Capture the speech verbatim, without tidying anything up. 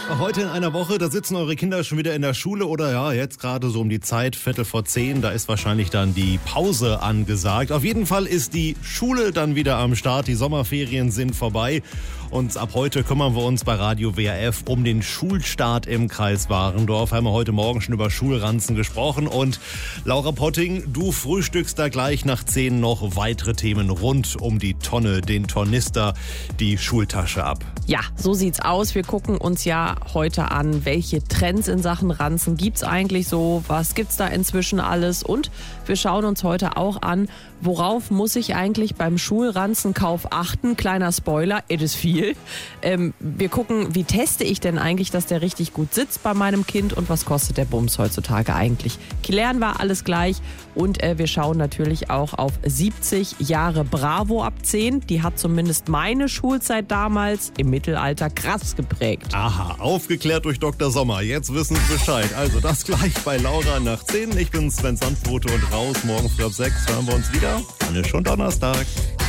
Heute in einer Woche, da sitzen eure Kinder schon wieder in der Schule oder ja, jetzt gerade so um die Zeit, Viertel vor zehn, da ist wahrscheinlich dann die Pause angesagt. Auf jeden Fall ist die Schule dann wieder am Start, die Sommerferien sind vorbei und ab heute kümmern wir uns bei Radio W R F um den Schulstart im Kreis Warendorf. Haben wir heute Morgen schon über Schulranzen gesprochen und Laura Potting, du frühstückst da gleich nach zehn noch weitere Themen rund um die Tonne, den Tornister, die Schultasche ab. Ja, so sieht's aus. Wir gucken uns ja heute an, welche Trends in Sachen Ranzen gibt's eigentlich so, was gibt's da inzwischen alles und wir schauen uns heute auch an, worauf muss ich eigentlich beim Schulranzenkauf achten? Kleiner Spoiler, it is viel. Ähm, wir gucken, wie teste ich denn eigentlich, dass der richtig gut sitzt bei meinem Kind und was kostet der Bums heutzutage eigentlich? Klären wir alles gleich und äh, wir schauen natürlich auch auf siebzig Jahre Bravo ab zehn. Die hat zumindest meine Schulzeit damals im Mittelalter krass geprägt. Aha, aufgeklärt durch Doktor Sommer. Jetzt wissen Sie Bescheid. Also das gleich bei Laura nach zehn. Ich bin Sven Sandbrot und raus. Morgen früh ab sechs hören wir uns wieder. Dann ist schon Donnerstag.